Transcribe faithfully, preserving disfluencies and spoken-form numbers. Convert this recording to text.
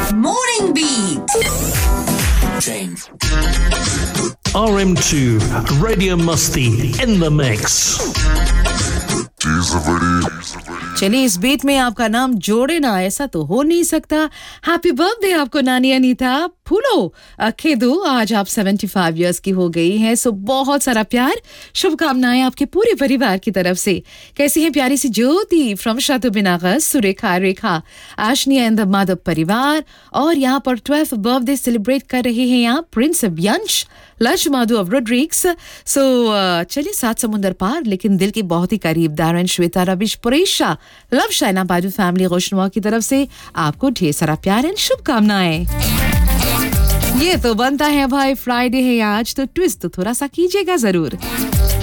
Morning Beat. R M two Radio Musty in the mix. चलिए इस beat में आपका नाम जोड़े ना ऐसा तो हो नहीं सकता. हैप्पी बर्थडे आपको नानी अनीता फूलो खेदू. आज आप पचहत्तर इयर्स की हो गई हैं. सो बहुत सारा प्यार शुभकामनाएं आपके पूरे परिवार की तरफ से. कैसी है प्यारी सी ज्योति from शातु बिनागस, Surekha Rekha Ashni and the Madhav परिवार. और यहाँ पर ट्वेल्थ बर्थडे सेलिब्रेट कर रहे हैं यहाँ Prince Vyansha lush Madhu of Rodrigues. सो चलिए सात समुंदर पार लेकिन दिल के बहुत ही करीब दारन श्वेता रविश पुरेशा लव शाइना बाजू फैमिली रोशनुआ की तरफ से आपको ढेर सारा प्यार एंड शुभकामनाएं. ये तो बनता है भाई, फ्राइडे है आज तो ट्विस्ट तो थोड़ा सा कीजिएगा जरूर.